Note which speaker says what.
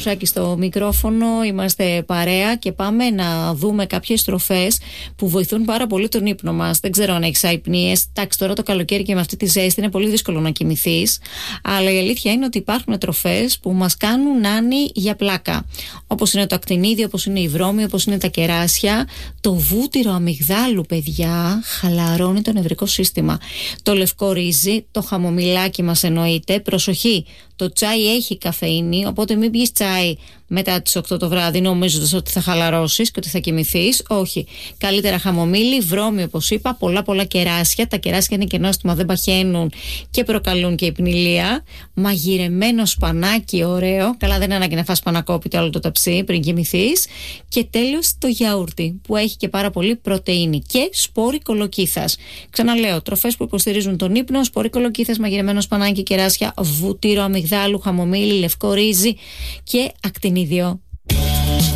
Speaker 1: Ρουσάκη στο μικρόφωνο. Είμαστε παρέα και πάμε να δούμε κάποιες τροφές που βοηθούν πάρα πολύ τον ύπνο μας. Δεν ξέρω αν έχεις αϊπνίες. Εντάξει, τώρα το καλοκαίρι και με αυτή τη ζέστη είναι πολύ δύσκολο να κοιμηθείς. Αλλά η αλήθεια είναι ότι υπάρχουν τροφές που μας κάνουν άνοι για πλάκα. Όπως είναι το ακτινίδιο, όπως είναι η βρώμη, όπως είναι τα κεράσια. Το βούτυρο αμυγδάλου, παιδιά, χαλαρώνει το νευρικό σύστημα. Το λευκό ρύζι, το χαμομηλάκι μας εννοείται. Προσοχή, το τσάι έχει καφεΐνη, οπότε μην πεις τσάι μετά τις 8 το βράδυ νομίζοντας ότι θα χαλαρώσεις και ότι θα κοιμηθείς. Όχι. Καλύτερα χαμομήλι, βρώμη όπως είπα, πολλά κεράσια. Τα κεράσια είναι και νόστιμα, δεν παχαίνουν και προκαλούν και υπνηλία. Μαγειρεμένο σπανάκι, ωραίο. Καλά, δεν είναι ανάγκη να φας σπανακόπιτο όλο το ταψί πριν κοιμηθείς. Και τέλος το γιαούρτι που έχει και πάρα πολύ πρωτεΐνη και σπόρι κολοκύθας. Ξαναλέω, τροφές που υποστηρίζουν τον ύπνο: σπόρι κολοκύθας, μαγειρεμένο σπανάκι, κεράσια, βούτυρο αμυγδάλου, χαμομήλι, λευκό ρύζι και ακτινίδιο.